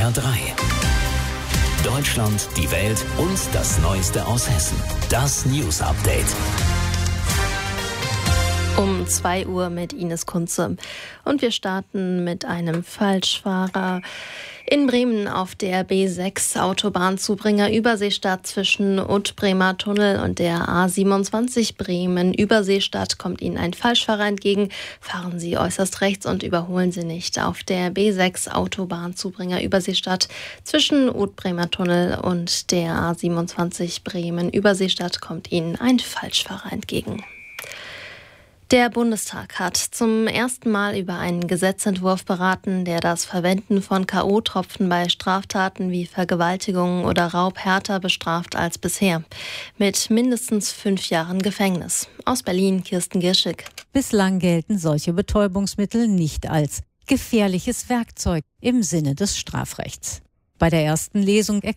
SWR 3. Deutschland, die Welt und das Neueste aus Hessen. Das News Update. Um 2 Uhr mit Ines Kunze. Und wir starten mit einem Falschfahrer. In Bremen auf der B6 Autobahnzubringer Überseestadt zwischen Ut-Bremer Tunnel und der A27 Bremen Überseestadt kommt Ihnen ein Falschfahrer entgegen. Fahren Sie äußerst rechts und überholen Sie nicht. Auf der B6 Autobahnzubringer Überseestadt zwischen Ut-Bremer Tunnel und der A27 Bremen Überseestadt kommt Ihnen ein Falschfahrer entgegen. Der Bundestag hat zum ersten Mal über einen Gesetzentwurf beraten, der das Verwenden von K.O.-Tropfen bei Straftaten wie Vergewaltigung oder Raub härter bestraft als bisher. Mit mindestens 5 Jahren Gefängnis. Aus Berlin, Kirsten Girschig. Bislang gelten solche Betäubungsmittel nicht als gefährliches Werkzeug im Sinne des Strafrechts. Bei der ersten Lesung